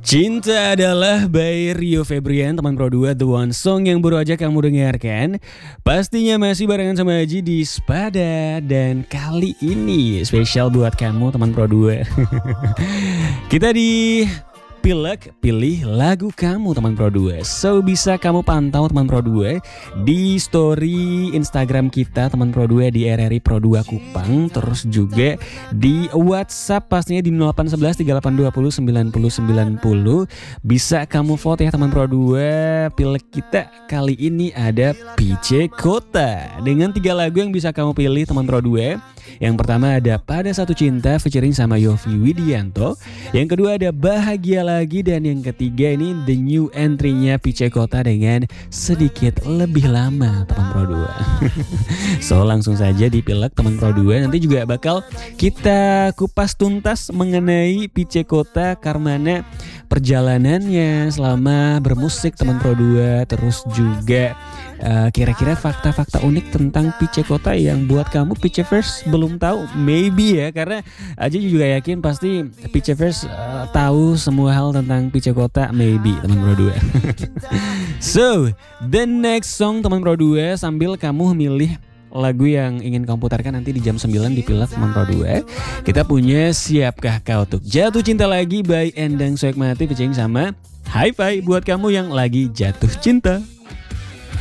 Cinta adalah by Rio Febrian, teman Pro 2, The One Song yang baru aja kamu dengarkan. Pastinya masih barengan sama Aji di Spada. Dan kali ini spesial buat kamu teman Pro 2. Kita di pilih lagu kamu teman Pro 2. So bisa kamu pantau teman Pro 2 di story Instagram kita teman Pro 2 di RRI Pro 2 Kupang. Terus juga di WhatsApp pastinya di 0811 3820 9090. Bisa kamu vote ya teman Pro 2. Pilek kita kali ini ada PC Kota dengan 3 lagu yang bisa kamu pilih teman Pro 2. Yang pertama ada Pada Satu Cinta featuring sama Yovie Widianto. Yang kedua ada Bahagia Lagi. Dan yang ketiga ini the new entry-nya PC Kota dengan Sedikit Lebih Lama teman Pro 2. So langsung saja dipilek teman Pro 2. Nanti juga bakal kita kupas tuntas mengenai PC Kota karena perjalanannya selama bermusik teman Pro 2. Terus juga kira-kira fakta-fakta unik tentang PC Kota yang buat kamu PCverse belum tahu, maybe ya, karena Aja juga yakin pasti PCverse tahu semua hal tentang PC Kota, maybe teman Pro 2. So, the next song teman Pro 2 sambil kamu milih lagu yang ingin kamu putarkan nanti di jam 9 di Pilek teman Pro 2. Kita punya Siapkah Kau Untuk Jatuh Cinta Lagi by Endang Soekmati featuring sama Hi-Fi buat kamu yang lagi jatuh cinta.